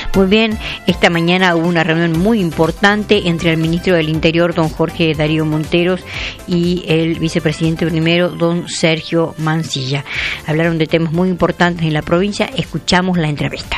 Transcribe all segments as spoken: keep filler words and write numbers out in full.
Muy bien, esta mañana hubo una reunión muy importante entre el ministro del Interior, don Jorge Darío Monteros, y el vicepresidente primero, don Sergio Mancilla. Hablaron de temas muy importantes en la provincia. Escuchamos la entrevista.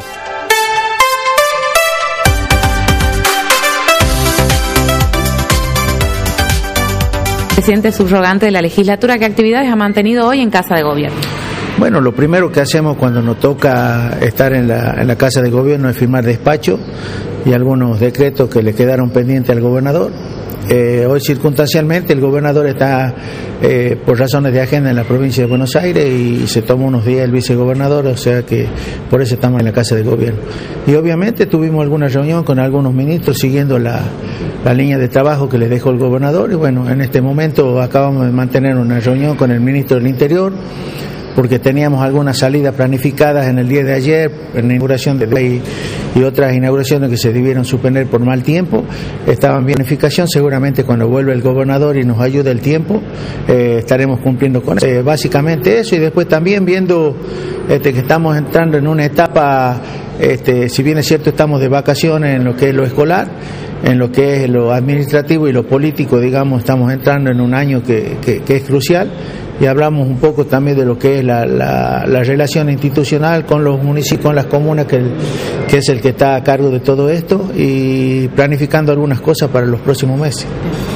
Presidente subrogante de la legislatura, ¿qué actividades ha mantenido hoy en Casa de Gobierno? Bueno, lo primero que hacemos cuando nos toca estar en la, en la Casa de Gobierno es firmar despacho y algunos decretos que le quedaron pendientes al gobernador. Eh, hoy circunstancialmente el gobernador está eh, por razones de agenda en la provincia de Buenos Aires y se toma unos días el vicegobernador, o sea que por eso estamos en la Casa de Gobierno. Y obviamente tuvimos alguna reunión con algunos ministros siguiendo la, la línea de trabajo que le dejó el gobernador, y bueno, en este momento acabamos de mantener una reunión con el ministro del Interior, porque teníamos algunas salidas planificadas en el día de ayer, en la inauguración de y, y otras inauguraciones que se debieron suspender por mal tiempo, estaban en planificación. Seguramente cuando vuelva el gobernador y nos ayude el tiempo, eh, estaremos cumpliendo con eso. Eh, básicamente eso, y después también viendo este, que estamos entrando en una etapa, este, si bien es cierto estamos de vacaciones en lo que es lo escolar, en lo que es lo administrativo y lo político, digamos, estamos entrando en un año que, que, que es crucial, y hablamos un poco también de lo que es la, la, la relación institucional con los municipios, con las comunas, que, el, que es el que está a cargo de todo esto, y planificando algunas cosas para los próximos meses.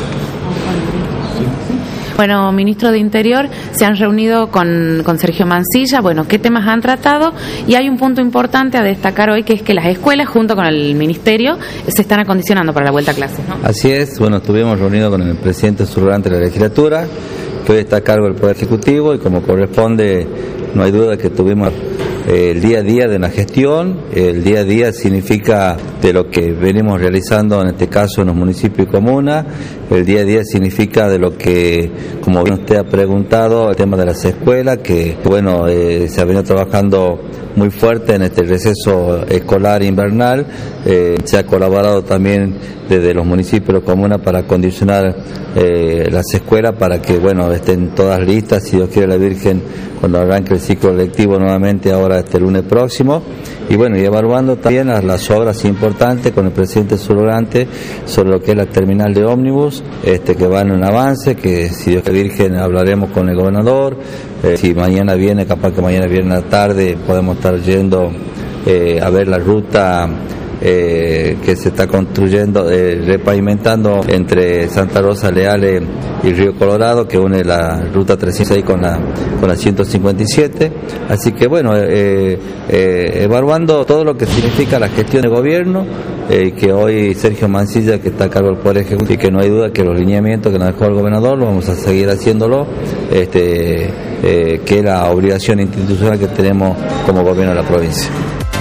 Bueno, ministro de Interior, se han reunido con, con Sergio Mancilla. Bueno, ¿qué temas han tratado? Y hay un punto importante a destacar hoy, que es que las escuelas, junto con el ministerio, se están acondicionando para la vuelta a clases, ¿no? Así es. Bueno, estuvimos reunidos con el presidente subrogante de la legislatura, que hoy está a cargo del Poder Ejecutivo, y como corresponde, no hay duda que tuvimos eh, el día a día de la gestión. El día a día significa de lo que venimos realizando, en este caso en los municipios y comunas. El día a día significa de lo que, como bien usted ha preguntado, el tema de las escuelas, que bueno, eh, se ha venido trabajando muy fuerte en este receso escolar invernal. Eh, se ha colaborado también desde los municipios y comunas para acondicionar eh, las escuelas para que bueno estén todas listas, si Dios quiere la Virgen, cuando arranque el ciclo lectivo nuevamente ahora este lunes próximo. Y bueno, y evaluando también las, las obras importantes con el presidente subrogante sobre lo que es la terminal de ómnibus, este que va en un avance, que si Dios quiere Virgen hablaremos con el gobernador. Eh, si mañana viene, capaz que mañana viene a la tarde, podemos estar yendo eh, a ver la ruta Eh, que se está construyendo, eh, repavimentando entre Santa Rosa, Leales y Río Colorado, que une la ruta trescientos seis con la con la ciento cincuenta y siete. Así que bueno, eh, eh, evaluando todo lo que significa la gestión de gobierno, eh, que hoy Sergio Mancilla, que está a cargo del Poder Ejecutivo, y que no hay duda que los lineamientos que nos dejó el gobernador lo vamos a seguir haciéndolo, este, eh, que es la obligación institucional que tenemos como gobierno de la provincia.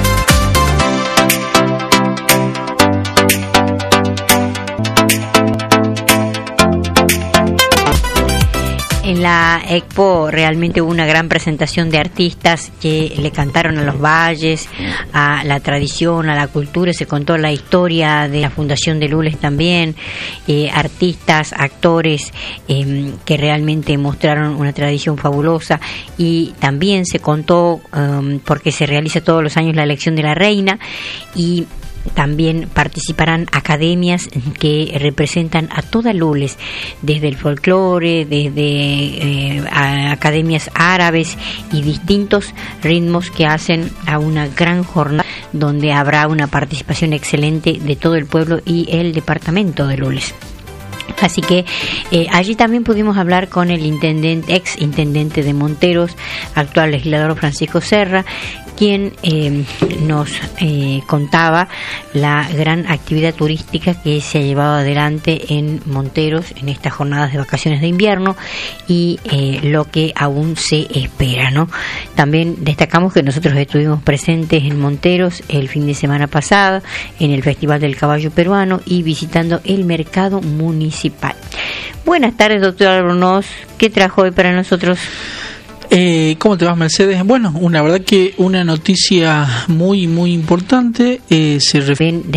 En la Expo realmente hubo una gran presentación de artistas que le cantaron a los valles, a la tradición, a la cultura. Se contó la historia de la Fundación de Lules también, eh, artistas, actores eh, que realmente mostraron una tradición fabulosa, y también se contó um, porque se realiza todos los años la elección de la reina, y también participarán academias que representan a toda Lules, desde el folclore, desde eh, a academias árabes y distintos ritmos que hacen a una gran jornada donde habrá una participación excelente de todo el pueblo y el departamento de Lules. Así que eh, allí también pudimos hablar con el intendente, ex intendente de Monteros, actual legislador Francisco Serra, quien eh, nos eh, contaba la gran actividad turística que se ha llevado adelante en Monteros en estas jornadas de vacaciones de invierno, y eh, lo que aún se espera, ¿no? También destacamos que nosotros estuvimos presentes en Monteros el fin de semana pasado en el Festival del Caballo Peruano y visitando el mercado municipal. Buenas tardes, doctor Albornoz. ¿Qué trajo hoy para nosotros? Eh, ¿Cómo te vas, Mercedes? Bueno, una verdad que una noticia muy, muy importante eh, se refiere